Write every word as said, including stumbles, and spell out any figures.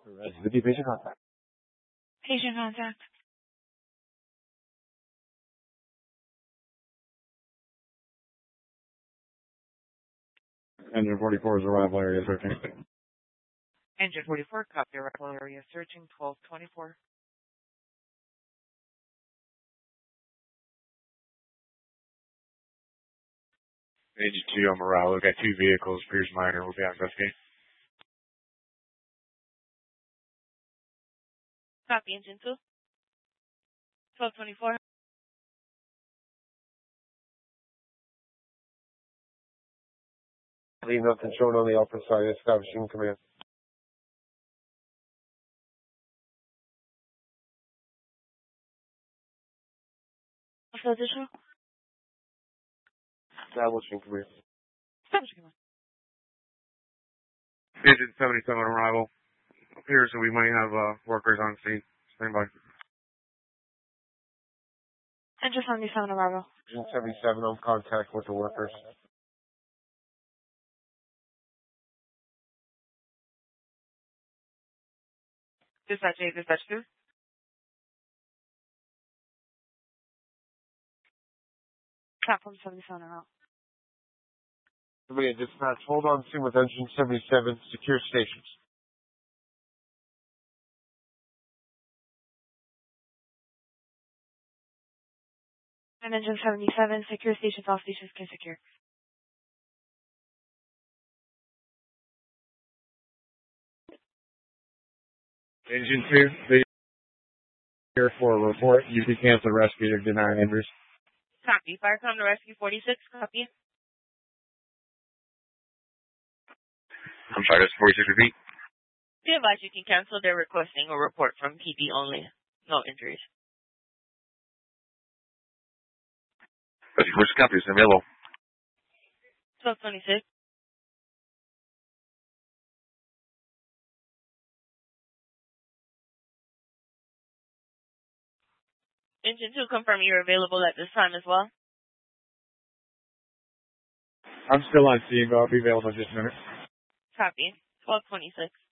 Ready, patient contact. Patient contact. Engine forty-four is arrival area searching. Engine forty-four, copy arrival area searching twelve twenty-four. Engine two on morale. We've got two vehicles. Pierce Minor will be on investigation. Copy engine two. twelve twenty-four. Leave nothing shown on the upper side. Establishing command. What's the additional? Establishing command. Establishing command. Engine seventy-seven arrival. Appears that we might have uh, workers on scene. Stand by. Engine seventy-seven arrival. Engine seventy-seven on contact with the workers. Dispatch A, dispatch two. Platform seventy-seven arrival. Somebody at dispatch, hold on scene with engine seventy-seven. Secure stations. And engine seventy-seven, secure stations, all stations can secure. Engine two, the here for a report. You can cancel rescue to deny injuries. Copy. Firecom to rescue forty-six, copy. I'm sorry, that's forty-six repeat. Be advised you can cancel their requesting a report from P D only. No injuries. Rescue forty-six copy is available. twelve twenty-six. Engine two, confirm you're available at this time as well. I'm still on scene, but I'll be available in just a minute. Copy. twelve twenty-six.